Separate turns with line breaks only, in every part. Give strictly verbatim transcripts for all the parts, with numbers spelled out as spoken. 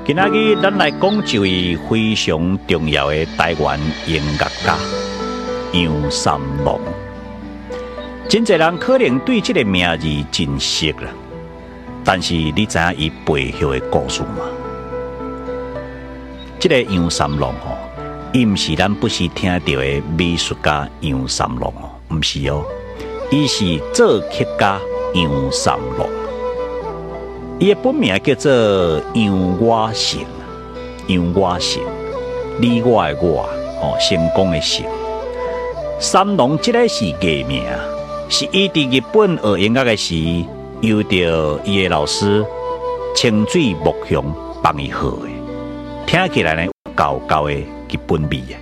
今仔日咱来讲一位非常重要的台湾音乐家杨三郎。真侪人可能对这个名字真熟啦，但是你知影伊背后的故事吗？这个杨三郎吼，伊毋是咱不时听到的美术家杨三郎哦，毋是哦，伊是作曲家杨三郎。伊的本名叫做杨我成，杨我成，你我的我，哦，成功的成。三郎这个是艺名，是伊伫日本学音乐的时，由着伊的老师清水木雄帮伊学的，听起来呢，高高的日本味啊。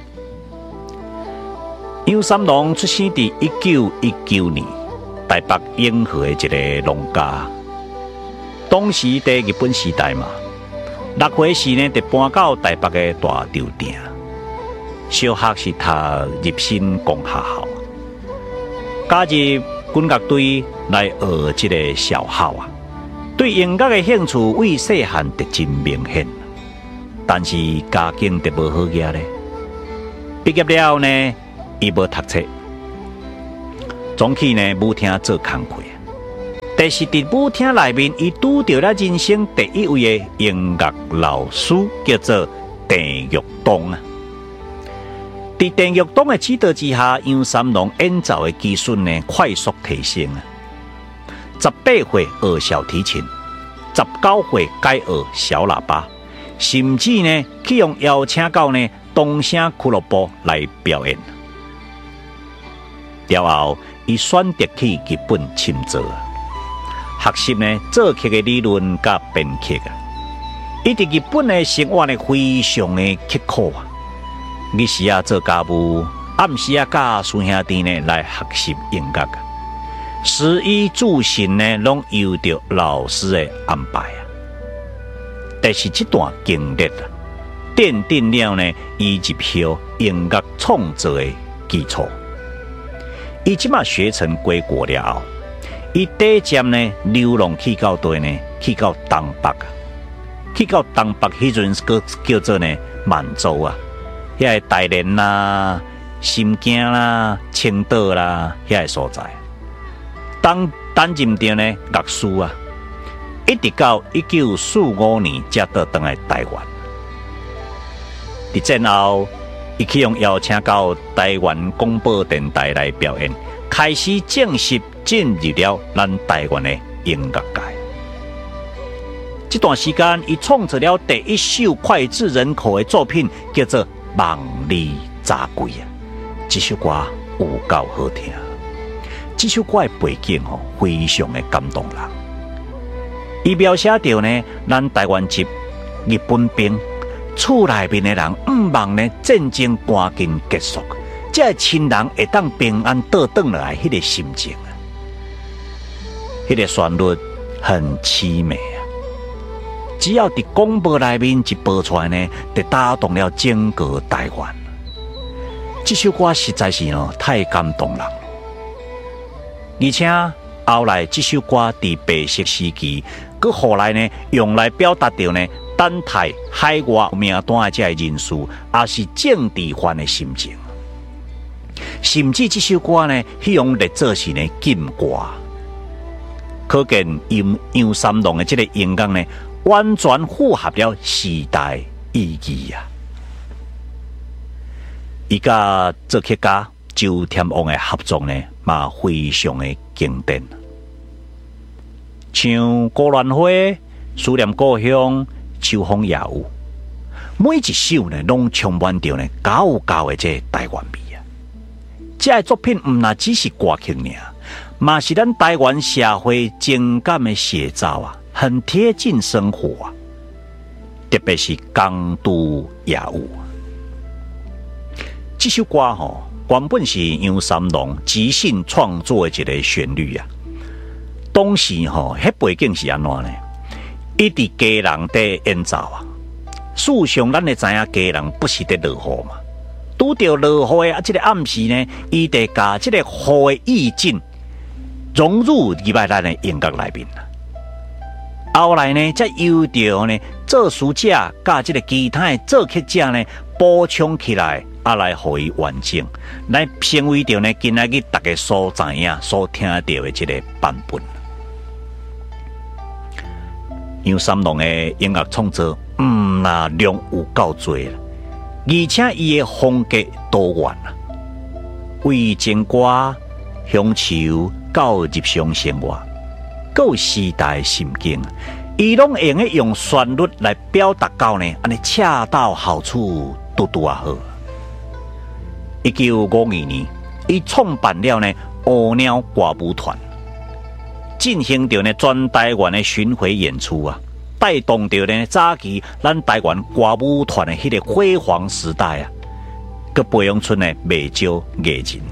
杨三郎出生伫一九一九年，台北永和的一个农家。当时在日本时代嘛，六岁时呢，就搬到台北的大稻埕。小学是读入新公学校，加入军乐队来学这个小号啊。对音乐的兴趣为细汉就真明显，但是家境就无好个咧。毕业了呢，伊无读册，总去呢舞厅做工课。但是伫舞厅内面，伊拄到了人生第一位的音乐老师，叫做郑玉东啊。伫郑玉东的指导之下，杨三郎演奏的技术呢快速提升啊。十八岁学小提琴，十九岁改学小喇叭，甚至呢去用邀请到呢东声俱乐部来表演。了后，伊选择去日本深造啊。学习呢作曲的理论甲编曲啊，伊伫日本的生活呢非常的刻苦啊。日时啊做家务，暗时啊甲师兄弟呢来学习音乐啊。食衣住行呢拢由着老师的安排啊。但是这段经历啊，奠定了呢伊入晓音乐创作的基础。伊即马学成归国了后。伊第一站呢，流浪去到对呢，去到东北啊，去到东北迄阵个叫做呢满洲啊，遐个大连啦、新疆啦、青岛啦，遐个所在，当担任着呢乐师啊，一直到一九四五年才到回来台湾。伫战后，伊去用邀请到台湾广播电台来表演，开始正式进入了咱台湾的音乐界。这段时间，伊创作了第一首脍炙人口的作品，叫做《梦里早归》啊。这首歌有够好听，这首歌的背景哦，非常的感动人。伊描写到呢，咱台湾籍日本兵厝内面的人毋望呢战争赶紧结束，这亲人会当平安倒转来，迄个心情啊。迄个旋律很凄美啊！只要伫广播内面一播出来呢，就打动了整个台湾。这首歌实在是哦太感动人了，而且后来这首歌伫白色时期，佮后来呢用来表达着呢等待海外名单的这个人士，也是政治犯的心情。甚至这首歌呢，迄用来做是呢禁歌。可见杨杨三郎的这个音乐呢，完全符合了时代意义啊！伊甲作曲家周天王的合作呢，嘛非常的经典。像《孤鸾花》、《思念故乡》、《秋风夜雨》，每一首呢，拢充满着呢高高的这台湾味啊！这个作品毋那只是歌曲尔。嘛是咱台湾社会情感的写照啊，很贴近生活啊。特别是港都夜雨，这首歌吼、哦，原本是杨三郎即兴创作的一个旋律啊。当时吼、哦，迄背景是安怎呢？伊伫家人在演奏啊。事实上，咱会知影家人不是在落雨嘛。拄着落雨的啊，这个暗时呢，伊得甲这个雨的意境。融入入来咱的音乐内面啦。 后来呢，才由着呢作词者甲即个其他的作曲者呢补充起来，啊来互伊完整，来成为着呢今仔日大家所知影、所听到的即个版本。杨三郎的音乐创作，嗯那量有够多啦，而且伊的风格多元啊，为情歌、乡愁到日常生活，各有时代的心境，伊拢会用用旋律来表达到呢，安尼恰到好处，拄拄啊好。一九五二年，伊创办了呢乌鸟歌舞团。进行着呢全台湾的巡回演出啊，带动着呢早期咱台湾歌舞团的迄个辉煌时代啊，佮培养出呢未少艺人。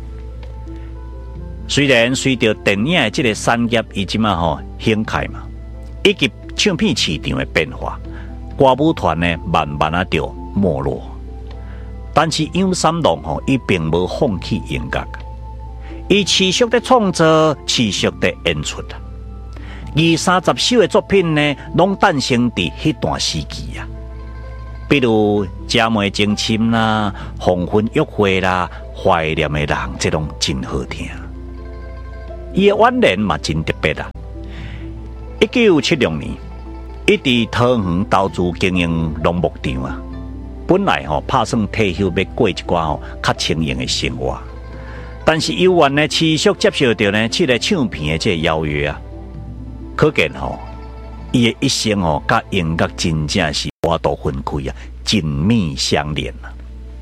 虽然随着电影的这个产业伊即马吼兴起嘛，以及唱片市场的变化，歌舞团呢慢慢啊就没落。但是杨三郎吼，伊并无放弃音乐。伊持续的创作，持续的演出啊。二三十首的作品呢，拢诞生伫迄段时期啊。比如《姐妹情深》啦，《黄昏约会》啦，《怀念的人》这种真好听。伊的晚年嘛真特别啊。一九七六年，伊伫桃园投资经营农牧场啊。本来吼、哦、拍算退休要过一寡吼较轻盈的生活。但是由于呢持续接受到呢这个唱片的这个邀约啊，可见吼，伊的一生吼甲音乐真正是花度分开啊，紧密相连啊。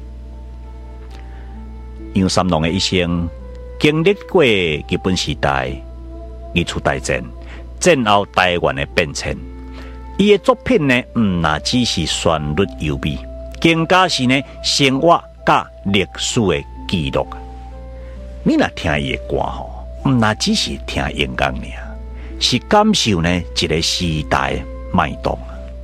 杨三郎的一生经历过日本时代、二次大战、战后台湾的变迁，伊的作品呢，唔那只是旋律优美，更加是呢生活甲历史的记录。你若听伊的歌吼，毋那只是听音乐尔，是感受呢一个时代的脉动。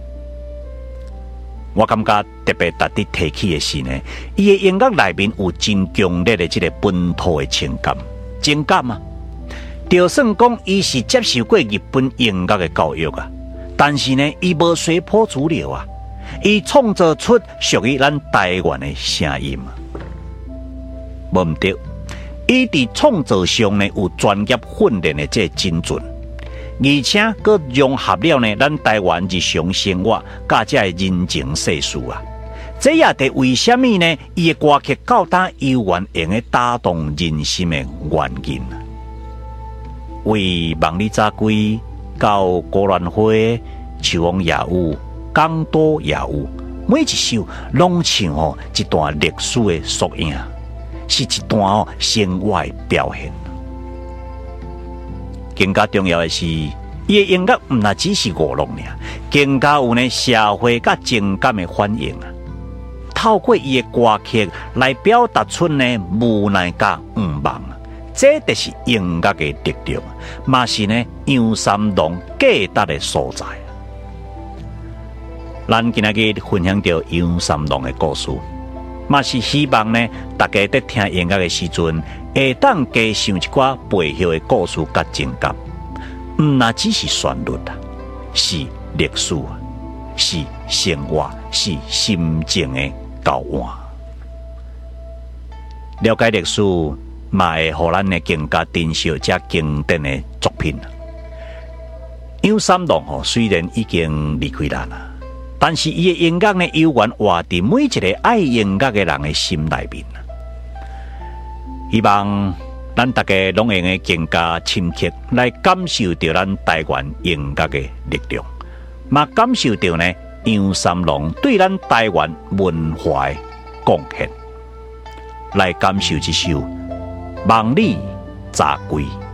我感觉特别值得提起的是呢，伊的音乐内面有真强烈的这个本土的情感、情感啊。就算讲伊是接受过日本音乐的教育啊，但是呢，伊无随波逐流啊，伊创造出属于咱台湾的声音啊，无毋对。伊伫创作上呢有专业训练的这精准，而且佮融合了呢咱台湾日常生活甲这人情世事啊。这也得为什么呢？伊的歌曲到达悠远用的打动人心的原因。为望你早归到高兰花、秋王夜舞、港都夜舞，每一首拢像哦一段历史的缩影。是一段哦生活的表现。更加重要的是，伊的音乐唔那只是娱乐尔，更加有呢社会甲情感的反应啊。透过伊的歌曲来表达出呢无奈甲毋望，这就是音乐的力量，嘛是呢杨三郎价值的所在。咱今仔日分享到杨三郎的故事。嘛是希望呢，大家在听音乐的时阵，会当加想一寡背后的故事甲情感，毋那只是旋律啊，是历史啊，是生活，是心情的交换。了解历史，嘛会互咱呢更加珍惜这经典的作品。杨三郎吼，虽然已经离开咱啦。但是伊的音乐呢，永远活伫每一个爱音乐的人的心内面。希望咱大家拢会用更加深刻来感受到咱台湾音乐的力量，嘛感受到呢杨三郎对咱台湾文化的贡献，来感受这首《望你早归》。